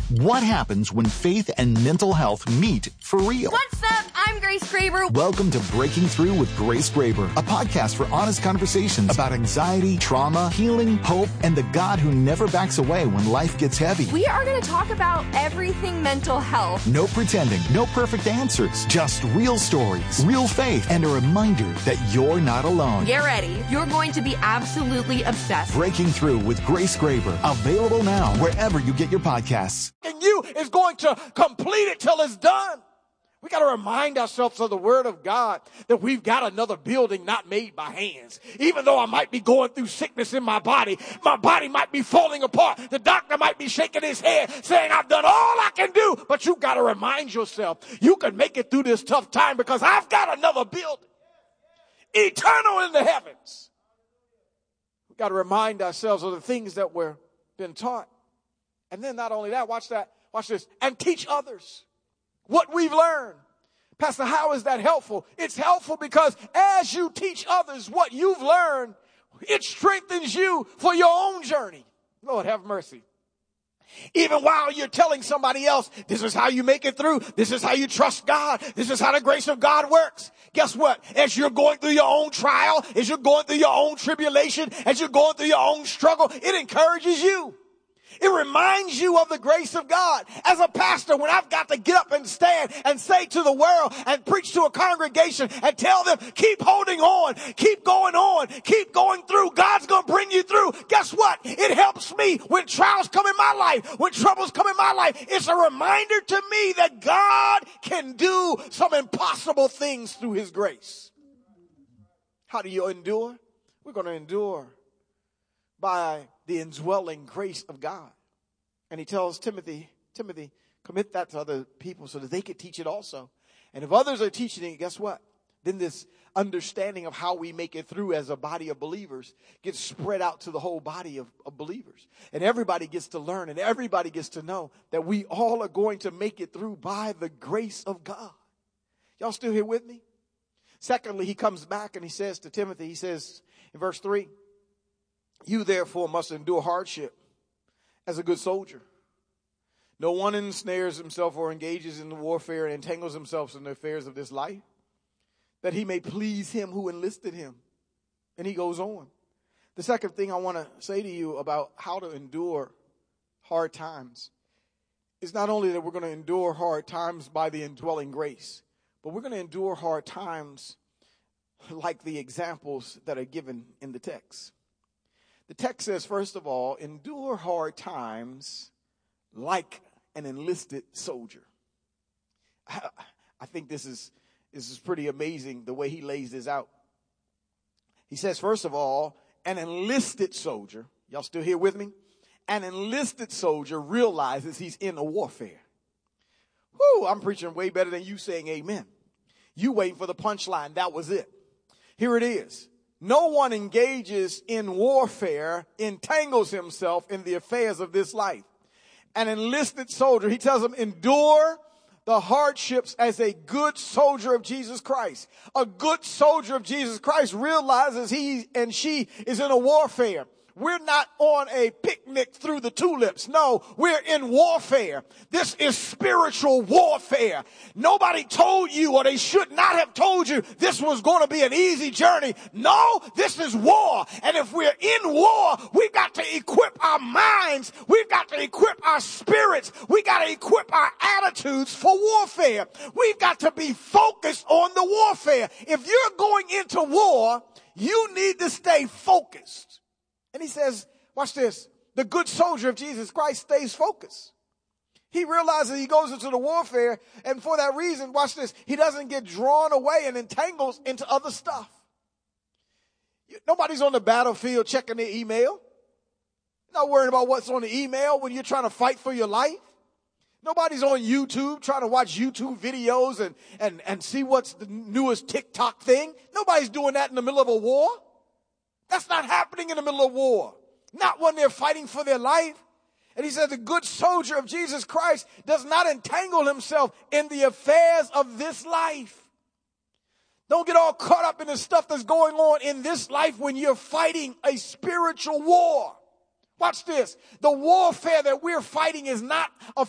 What happens when faith and mental health meet for real? What's up? I'm Grace Graber. Welcome to Breaking Through with Grace Graber, a podcast for honest conversations about anxiety, trauma, healing, hope, and the God who never backs away when life gets heavy. We are going to talk about everything mental health. No pretending, no perfect answers, just real stories, real faith, and a reminder that you're not alone. Get ready. You're going to be absolutely obsessed. Breaking Through with Grace Graber, available now wherever you get your podcasts. And you is going to complete it till it's done. We got to remind ourselves of the word of God that we've got another building not made by hands. Even though I might be going through sickness in my body might be falling apart. The doctor might be shaking his head saying, I've done all I can do. But you got to remind yourself you can make it through this tough time because I've got another building eternal in the heavens. We got to remind ourselves of the things that we're been taught. And then not only that, watch this, and teach others what we've learned. Pastor, how is that helpful? It's helpful because as you teach others what you've learned, it strengthens you for your own journey. Lord, have mercy. Even while you're telling somebody else, this is how you make it through. This is how you trust God. This is how the grace of God works. Guess what? As you're going through your own trial, as you're going through your own tribulation, as you're going through your own struggle, it encourages you. It reminds you of the grace of God. As a pastor, when I've got to get up and stand and say to the world and preach to a congregation and tell them, keep holding on, keep going through. God's going to bring you through. Guess what? It helps me when trials come in my life, when troubles come in my life. It's a reminder to me that God can do some impossible things through his grace. How do you endure? We're going to endure by the indwelling grace of God. And he tells Timothy, commit that to other people so that they could teach it also. And if others are teaching it, guess what? Then this understanding of how we make it through as a body of believers gets spread out to the whole body of believers. And everybody gets to learn and everybody gets to know that we all are going to make it through by the grace of God. Y'all still here with me? Secondly, he comes back and he says to Timothy, he says in verse 3, you therefore must endure hardship as a good soldier. No one ensnares himself or engages in the warfare and entangles himself in the affairs of this life, that he may please him who enlisted him. And he goes on. The second thing I want to say to you about how to endure hard times is not only that we're going to endure hard times by the indwelling grace, but we're going to endure hard times like the examples that are given in the text. The text says, first of all, endure hard times like an enlisted soldier. I think this is pretty amazing the way he lays this out. He says, first of all, an enlisted soldier, y'all still here with me? An enlisted soldier realizes he's in a warfare. Whoo, I'm preaching way better than you saying amen. You waiting for the punchline. That was it. Here it is. No one engages in warfare, entangles himself in the affairs of this life. An enlisted soldier, he tells them, endure the hardships as a good soldier of Jesus Christ. A good soldier of Jesus Christ realizes he and she is in a warfare. We're not on a picnic through the tulips. No, we're in warfare. This is spiritual warfare. Nobody told you, or they should not have told you, this was going to be an easy journey. No, this is war. And if we're in war, we've got to equip our minds. We've got to equip our spirits. We got to equip our attitudes for warfare. We've got to be focused on the warfare. If you're going into war, you need to stay focused. And he says, watch this, the good soldier of Jesus Christ stays focused. He realizes he goes into the warfare, and for that reason, watch this, he doesn't get drawn away and entangles into other stuff. Nobody's on the battlefield checking their email. Not worrying about what's on the email when you're trying to fight for your life. Nobody's on YouTube trying to watch YouTube videos and see what's the newest TikTok thing. Nobody's doing that in the middle of a war. That's not happening in the middle of war. Not when they're fighting for their life. And he said the good soldier of Jesus Christ does not entangle himself in the affairs of this life. Don't get all caught up in the stuff that's going on in this life when you're fighting a spiritual war. Watch this. The warfare that we're fighting is not a